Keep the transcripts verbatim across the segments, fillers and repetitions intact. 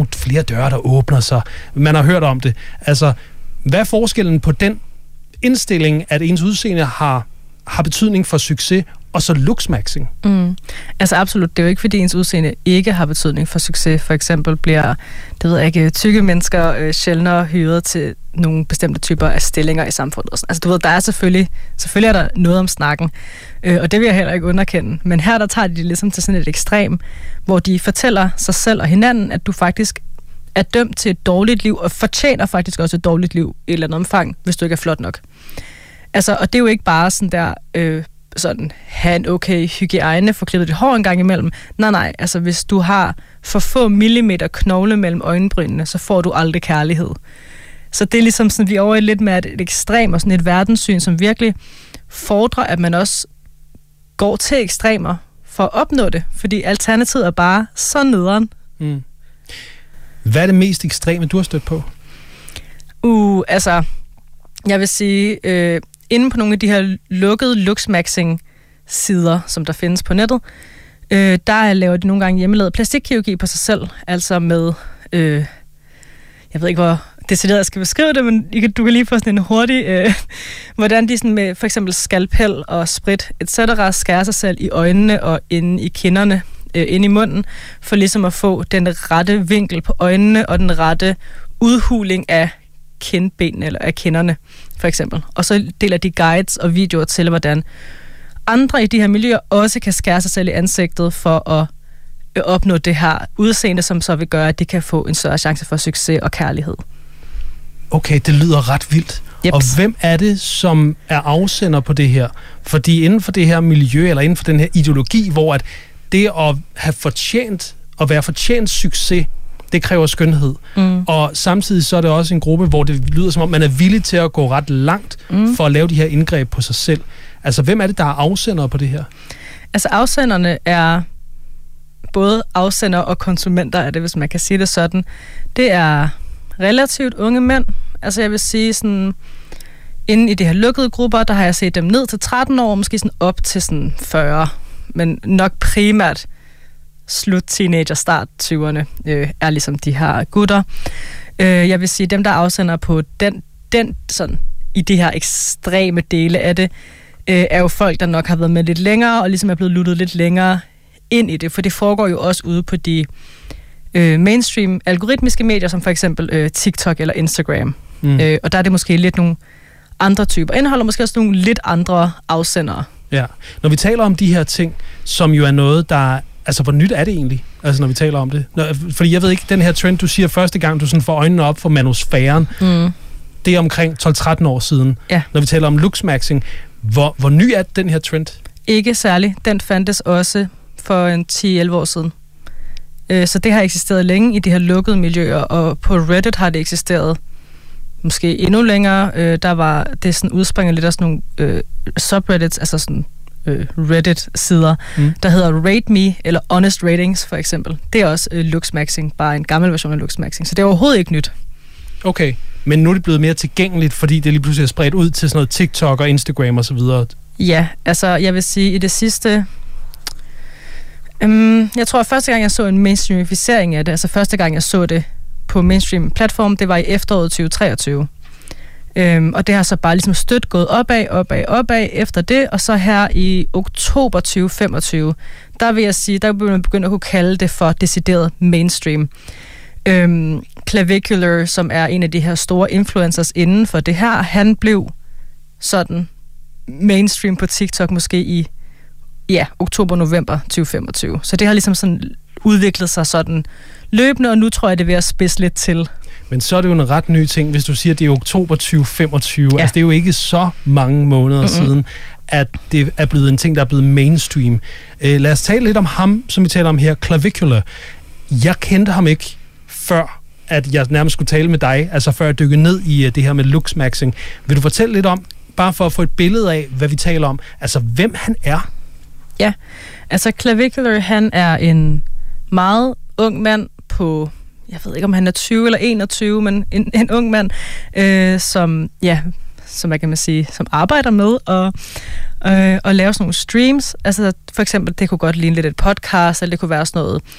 nogle flere døre, der åbner sig. Man har hørt om det. Altså, hvad er forskellen på den indstilling, at ens udseende har, har betydning for succes, og så looksmaxing? Mm. Altså absolut, det er jo ikke fordi ens udseende ikke har betydning for succes. For eksempel bliver, det ved jeg ikke, tykke mennesker øh, sjældnere hyret til nogle bestemte typer af stillinger i samfundet. Altså du ved, der er selvfølgelig, selvfølgelig er der noget om snakken, øh, og det vil jeg heller ikke underkende. Men her der tager de det ligesom til sådan et ekstrem, hvor de fortæller sig selv og hinanden, at du faktisk er dømt til et dårligt liv, og fortjener faktisk også et dårligt liv i et eller andet omfang, hvis du ikke er flot nok. Altså, og det er jo ikke bare sådan der... Øh, sådan, have en okay hygiejne, få klippet dit hår en gang imellem. Nej, nej, altså hvis du har for få millimeter knogle mellem øjenbrynene, så får du aldrig kærlighed. Så det er ligesom sådan, vi er over i lidt med et ekstrem og sådan et verdenssyn, som virkelig fordrer, at man også går til ekstremer for at opnå det, fordi alternativet er bare så nederen. Mm. Hvad er det mest ekstreme, du har stødt på? Uh, altså, jeg vil sige... Øh, inde på nogle af de her lukkede looksmaxing-sider, som der findes på nettet, øh, der laver de nogle gange hjemmelavet plastikkirurgi på sig selv, altså med, øh, jeg ved ikke, hvor decideret jeg skal beskrive det, men du kan lige få sådan en hurtig, øh, hvordan de sådan med for eksempel skalpel og sprit, et cetera skærer sig selv i øjnene og inde i kinderne, øh, inde i munden, for ligesom at få den rette vinkel på øjnene og den rette udhuling af kindbenene eller af kinderne, for eksempel. Og så deler de guides og videoer til, hvordan andre i de her miljøer også kan skære sig selv i ansigtet for at opnå det her udseende, som så vil gøre, at de kan få en større chance for succes og kærlighed. Okay, det lyder ret vildt. Jeps. Og hvem er det, som er afsender på det her? Fordi inden for det her miljø, eller inden for den her ideologi, hvor at det at have fortjent, at være fortjent succes, det kræver skønhed. Mm. Og samtidig så er det også en gruppe, hvor det lyder som om, man er villig til at gå ret langt mm. for at lave de her indgreb på sig selv. Altså, hvem er det, der er afsendere på det her? Altså, afsenderne er både afsender og konsumenter af det, hvis man kan sige det sådan. Det er relativt unge mænd. Altså, jeg vil sige sådan, inden i de her lukkede grupper, der har jeg set dem ned til tretten år, måske sådan op til sådan fyrre. Men nok primært slut teenager, start tyverne, øh, er ligesom de her gutter. Øh, jeg vil sige, dem, der afsender på den, den sådan, i de her ekstreme dele af det, øh, er jo folk, der nok har været med lidt længere, og ligesom er blevet luttet lidt længere ind i det, for det foregår jo også ude på de øh, mainstream algoritmiske medier, som for eksempel øh, TikTok eller Instagram. Mm. Øh, og der er det måske lidt nogle andre typer indhold, og måske også nogle lidt andre afsendere. Ja. Når vi taler om de her ting, som jo er noget, der... Altså, hvor nyt er det egentlig, altså, når vi taler om det? Når, fordi jeg ved ikke, den her trend, du siger første gang, du sådan får øjnene op for manusfæren, mm. det er omkring tolv tretten år siden. Ja. Når vi taler om looksmaxing, hvor, hvor ny er den her trend? Ikke særlig. Den fandtes også for en ti elleve år siden. Så det har eksisteret længe i de her lukkede miljøer, og på Reddit har det eksisteret måske endnu længere. Der var det sådan udspringer lidt af sådan nogle øh, subreddits, altså sådan øh, Reddit-sider, mm. der hedder Rate Me, eller Honest Ratings for eksempel. Det er også øh, looksmaxing, bare en gammel version af looksmaxing, så det er overhovedet ikke nyt. Okay, men nu er det blevet mere tilgængeligt, fordi det lige pludselig er spredt ud til sådan noget TikTok og Instagram og så videre. Ja, altså jeg vil sige, i det sidste... Øhm, jeg tror, at første gang jeg så en mainstreamificering af det, altså første gang jeg så det på mainstream-platform, det var i efteråret tyve treogtyve. Øhm, og det har så bare ligesom stødt gået opad, opad, opad efter det, og så her i oktober tyve femogtyve, der vil jeg sige, der vil man begynde at kunne kalde det for decideret mainstream. Øhm, Clavicular, som er en af de her store influencers inden for det her, han blev sådan mainstream på TikTok måske i ja, oktober-november tyve femogtyve. Så det har ligesom sådan udviklet sig sådan løbende, og nu tror jeg, det er ved at spidse lidt til. Men så er det jo en ret ny ting, hvis du siger, at det er oktober tyve femogtyve. Ja. Altså, det er jo ikke så mange måneder mm-hmm. siden, at det er blevet en ting, der er blevet mainstream. Uh, lad os tale lidt om ham, som vi taler om her, Clavicular. Jeg kendte ham ikke før, at jeg nærmest skulle tale med dig, altså før jeg dykkede ned i uh, det her med looksmaxing. Vil du fortælle lidt om, bare for at få et billede af, hvad vi taler om, altså hvem han er? Ja, altså Clavicular, han er en meget ung mand på, jeg ved ikke om han er tyve eller enogtyve, men en, en ung mand, øh, som, ja, som hvad kan man sige, som arbejder med at, øh, at lave sådan nogle streams. Altså for eksempel, det kunne godt ligne lidt et podcast, eller det kunne være sådan noget,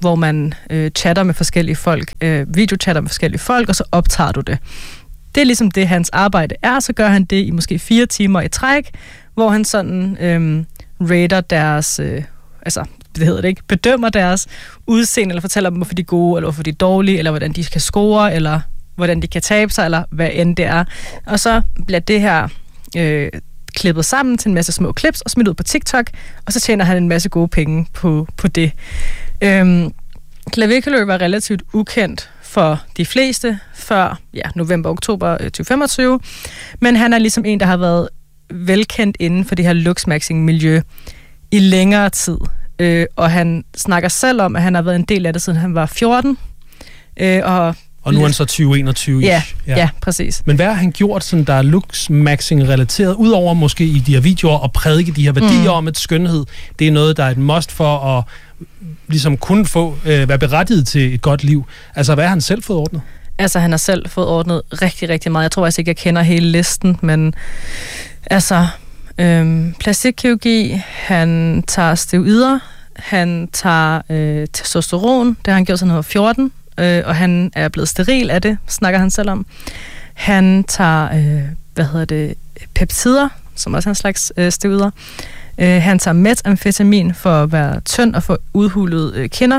hvor man øh, chatter med forskellige folk, øh, videochatter med forskellige folk, og så optager du det. Det er ligesom det, hans arbejde er. Så gør han det i måske fire timer i træk, hvor han sådan øh, rater deres, øh, altså det hedder det ikke, bedømmer deres udseende, eller fortæller dem, hvorfor de er gode, eller hvorfor de er dårlige, eller hvordan de kan score, eller hvordan de kan tabe sig, eller hvad end det er. Og så bliver det her øh, klippet sammen til en masse små clips, og smidt ud på TikTok, og så tjener han en masse gode penge på, på det. Øhm, Clavicular var relativt ukendt for de fleste før ja, november-oktober tyve femogtyve, men han er ligesom en, der har været velkendt inden for det her luxmaxing-miljø i længere tid. Øh, og han snakker selv om, at han har været en del af det, siden han var fjorten. Øh, og Og nu er han så tyve enogtyve. Ja, ja. ja, præcis. Men hvad har han gjort, sådan, der er luxmaxing-relateret, udover måske i de her videoer, og prædike de her værdier mm. om, at skønhed, det er noget, der er et must for at ligesom kunne få, øh, være berettiget til et godt liv? Altså, hvad har han selv fået ordnet? Altså, han har selv fået ordnet rigtig, rigtig meget. Jeg tror faktisk ikke, jeg kender hele listen, men altså, øhm, plastikkirurgi, han tager steroider, han tager øh, testosteron, det har han gjort, så han var fjorten, øh, og han er blevet steril af det, snakker han selv om. Han tager, øh, hvad hedder det, peptider, som også er en slags øh, steroider. Øh, han tager metamfetamin for at være tynd og få udhulede øh, kinder.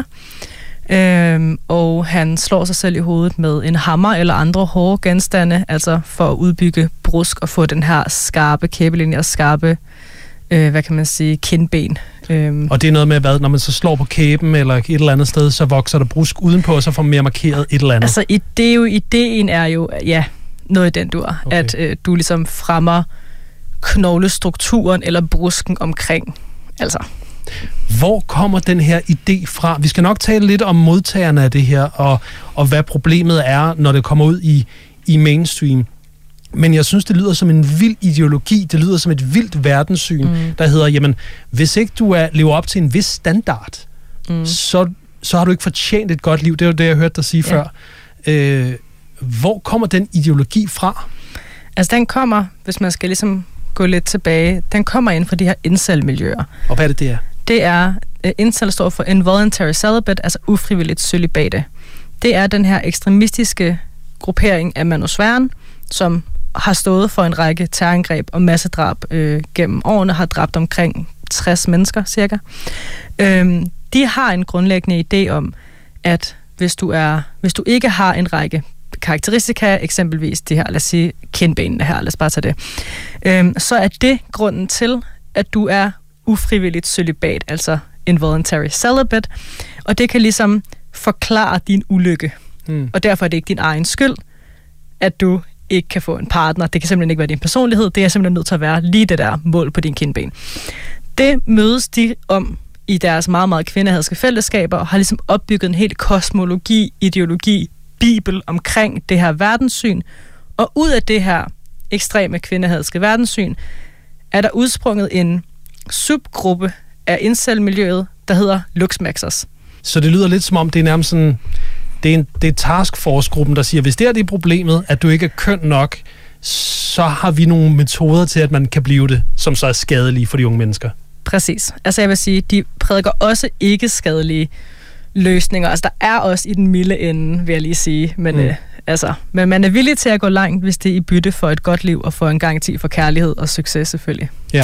Øh, og han slår sig selv i hovedet med en hammer eller andre hårde genstande, altså for at udbygge brusk og få den her skarpe kæbelinje og skarpe, øh, hvad kan man sige, kindben. Øh. Og det er noget med, hvad, når man så slår på kæben eller et eller andet sted, så vokser der brusk udenpå, og så får man mere markeret et eller andet. Altså det er jo, ideen er jo, ja, noget i den dur, okay. at øh, du ligesom fremmer knoglestrukturen eller brusken omkring. Altså. Hvor kommer den her idé fra? Vi skal nok tale lidt om modtagerne af det her, og, og hvad problemet er, når det kommer ud i, i mainstream. Men jeg synes, det lyder som en vild ideologi, det lyder som et vildt verdenssyn, mm. der hedder, jamen, hvis ikke du er, lever op til en vis standard, mm. så, så har du ikke fortjent et godt liv. Det er jo det, jeg hørte dig sige ja. før. Øh, hvor kommer den ideologi fra? Altså, den kommer, hvis man skal ligesom gå lidt tilbage, den kommer ind fra de her incel-miljøer. Og hvad er det, det er? Det er, uh, incel står for involuntary celibate, altså ufrivilligt cølibate. Det er den her ekstremistiske gruppering af manusfæren, som har stået for en række terrorangreb og massedrab øh, gennem årene, har dræbt omkring tres mennesker cirka. Øhm, de har en grundlæggende idé om, at hvis du, er, hvis du ikke har en række karakteristika, eksempelvis det her, lad os sige, kindbenene her, lad os bare tage det, øhm, så er det grunden til, at du er ufrivilligt cølibat, altså involuntary celibate, og det kan ligesom forklare din ulykke. Mm. Og derfor er det ikke din egen skyld, at du ikke kan få en partner. Det kan simpelthen ikke være din personlighed. Det er simpelthen nødt til at være lige det der mål på din kindben. Det mødes de om i deres meget, meget kvindehadske fællesskaber, og har ligesom opbygget en helt kosmologi, ideologi, bibel omkring det her verdenssyn. Og ud af det her ekstreme kvindehadske verdenssyn, er der udsprunget en subgruppe af incel-miljøet, der hedder luxmaxers. Så det lyder lidt som om, det er nærmest sådan, det er, en, det er taskforce-gruppen, der siger, hvis det er det problemet, at du ikke er køn nok, så har vi nogle metoder til, at man kan blive det, som så er skadelige for de unge mennesker. Præcis. Altså jeg vil sige, de prædiker også ikke skadelige løsninger. Altså der er også i den milde ende, vil jeg lige sige. Men, mm. øh, altså, men man er villig til at gå langt, hvis det er i bytte for et godt liv og for en garanti for kærlighed og succes selvfølgelig. Ja.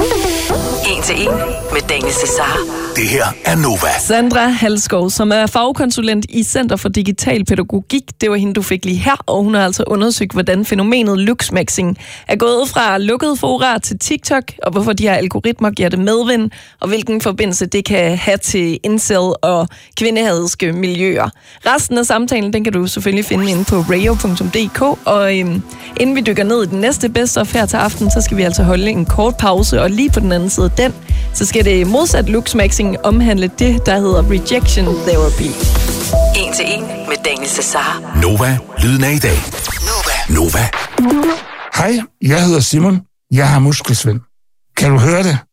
En til en med Daniel Cesar. Det her er Nova. Sandra Halskov, som er fagkonsulent i Center for Digital Pædagogik, det var hende, du fik lige her, og hun har altså undersøgt, hvordan fænomenet luxmaxing er gået fra lukkede fora til TikTok, og hvorfor de her algoritmer giver det medvind, og hvilken forbindelse det kan have til incel og kvindehadske miljøer. Resten af samtalen, den kan du selvfølgelig finde inde på radio punktum d k, og øhm, inden vi dykker ned i den næste best of her til aften, så skal vi altså holde en kort pause, og lige på den anden side af den, så skal det modsat luxmaxing omhandle det, der hedder rejection therapy. En til en med Daniel Cesar. Nova, lyden af i dag. Nova. Nova. Hej, jeg hedder Simon. Jeg har muskelsvind. Kan du høre det?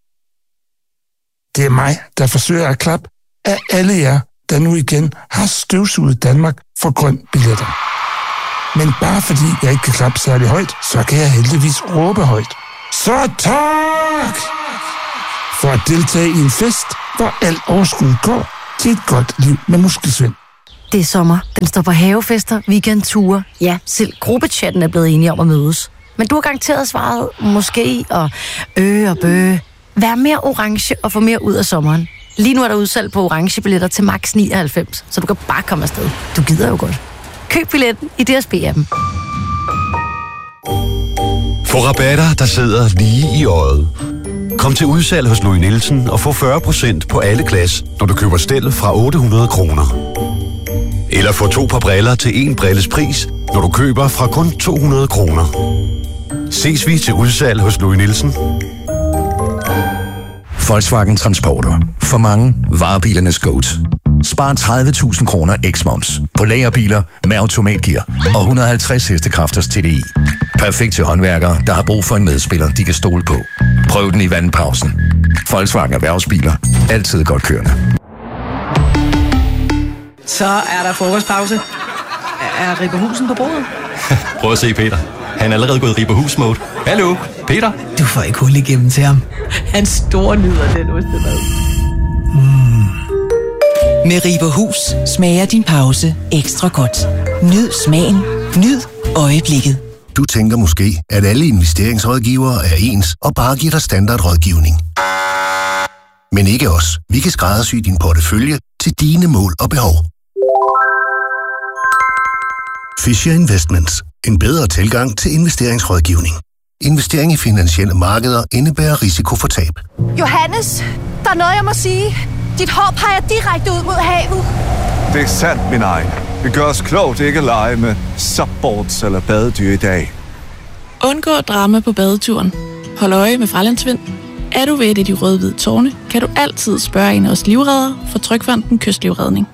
Det er mig, der forsøger at klappe af alle jer, der nu igen har støvsuget Danmark for grøn billetter. Men bare fordi jeg ikke kan klappe særlig højt, så kan jeg heldigvis råbe højt. Så tak! For at deltage i en fest, hvor alt overskud går til et godt liv med Muskelsvind. Det er sommer. Den står på havefester, weekendture. Ja, selv gruppechatten er blevet enige om at mødes. Men du har garanteret svaret måske og øh og bøh. Vær mere orange og få mere ud af sommeren. Lige nu er der udsalg på orange billetter til max nioghalvfems, så du kan bare komme afsted. Du gider jo godt. Køb billetten i D S B-appen. Få rabatter, der sidder lige i øjet. Kom til udsalg hos Louis Nielsen og få fyrre procent på alle glas, når du køber stel fra otte hundrede kroner. Eller få to par briller til en brilles pris, når du køber fra kun to hundrede kroner. Ses vi til udsalg hos Louis Nielsen. Volkswagen Transporter. For mange varebilernes GOAT. Spar tredive tusind kroner eks-moms på lagerbiler med automatgear og et hundrede og halvtreds hestekræfters T D I. Perfekt til håndværkere, der har brug for en medspiller, de kan stole på. Prøv den i vandpausen. Volkswagen Erhvervsbiler. Altid godt kørende. Så er der frokostpause. Er Ripper Husen på bordet? Prøv at se Peter. Han er allerede gået Ripper Hus-mode. Hallo, Peter? Du får ikke hul igennem til ham. Han store nyder den ostemad. Mm. Med Ripper Hus smager din pause ekstra godt. Nyd smagen. Nyd øjeblikket. Du tænker måske, at alle investeringsrådgivere er ens og bare giver dig standardrådgivning. Men ikke os. Vi kan skræddersy din portefølje til dine mål og behov. Fisher Investments. En bedre tilgang til investeringsrådgivning. Investering i finansielle markeder indebærer risiko for tab. Johannes, der er noget, jeg må sige. Dit hår peger direkte ud mod havet. Det er sandt, min egen. Vi gør os klogt ikke at lege med subboards eller badedyr i dag. Undgå drama på badeturen. Hold øje med fralandsvind. Er du ved et af de røde-hvide tårne, kan du altid spørge en af os livreddere fra Trygfonden Kystlivredning.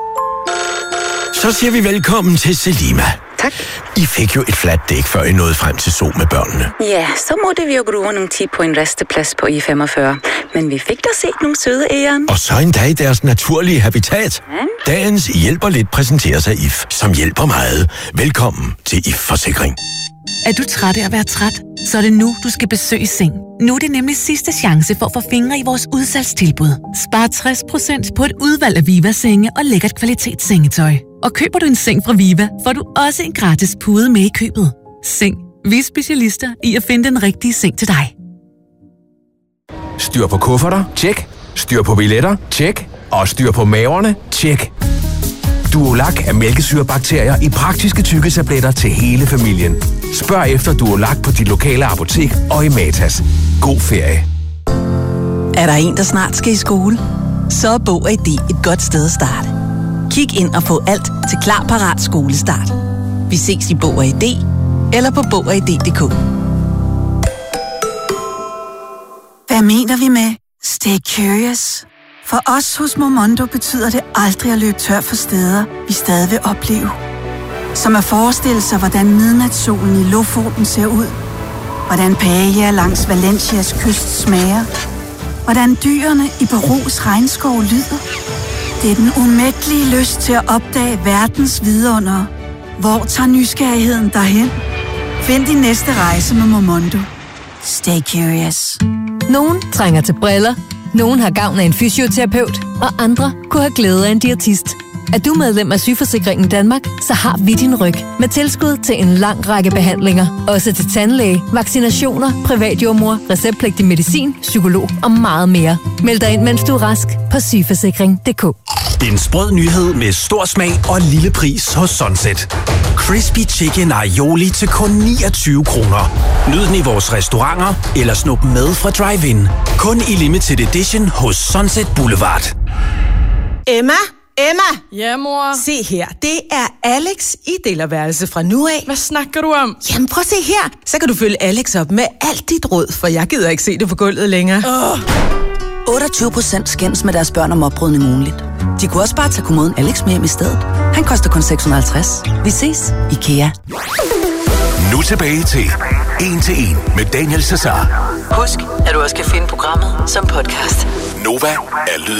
Så siger vi velkommen til Selima. Tak. I fik jo et fladt dæk, før I nåede frem til Zoo med børnene. Ja, så måtte vi jo bruge nogle tid på en resteplads på I femogfyrre. Men vi fik da set nogle søde æren. Og så endda i deres naturlige habitat. Ja. Dagens Hjælper Lidt præsenteres af I F, som hjælper meget. Velkommen til I F-forsikring. Er du træt af at være træt? Så er det nu, du skal besøge Seng. Nu er det nemlig sidste chance for at få fingre i vores udsalgstilbud. Spar tres procent på et udvalg af Viva-senge og lækkert kvalitetssengetøj. Og køber du en seng fra Viva, får du også en gratis pude med i købet. Seng. Vi er specialister i at finde den rigtige seng til dig. Styr på kufferter? Tjek. Styr på billetter? Tjek. Og styr på maverne? Tjek. Duolac er mælkesyrebakterier i praktiske tykketabletter til hele familien. Spørg efter Duolac på dit lokale apotek og i Matas. God ferie. Er der en, der snart skal i skole? Så er Bog og I D et godt sted at starte. Kig ind og få alt til Klar Parat Skolestart. Vi ses i Bog og I D eller på bog og i d punktum d k. Hvad mener vi med stay curious? For os hos Momondo betyder det aldrig at løbe tør for steder, vi stadig vil opleve. Som at forestille sig, hvordan midnatssolen i Lofoten ser ud. Hvordan paella langs Valencias kyst smager. Hvordan dyrene i Perus regnskov lyder. Det er den umættelige lyst til at opdage verdens vidundere. Hvor tager nysgerrigheden derhen? Find din næste rejse med Momondo. Stay curious. Nogen trænger til briller. Nogen har gavn af en fysioterapeut, og andre kunne have glæde af en diætist. Er du medlem af Sygeforsikringen Danmark, så har vi din ryg med tilskud til en lang række behandlinger. Også til tandlæge, vaccinationer, privatjordmor, receptpligtig medicin, psykolog og meget mere. Meld dig ind, mens du er rask på sygeforsikring punktum d k. En sprød nyhed med stor smag og lille pris hos Sunset. Crispy Chicken Aioli til kun niogtyve kroner. Nyd den i vores restauranter eller snup med fra Drive-In. Kun i limited edition hos Sunset Boulevard. Emma? Emma! Ja, mor? Se her, det er Alex i delerværelse fra nu af. Hvad snakker du om? Jamen prøv at se her, så kan du følge Alex op med alt dit råd, for jeg gider ikke se det på gulvet længere. Oh. otteogtyve procent skændes med deres børn om opbrydning ugenligt. De kunne også bare tage kommoden Alex med hjem i stedet. Han koster kun seks hundrede og halvtreds. Vi ses, IKEA. Nu tilbage til En til En med Daniel Cesar. Husk, at du også kan finde programmet som podcast. Nova er lyden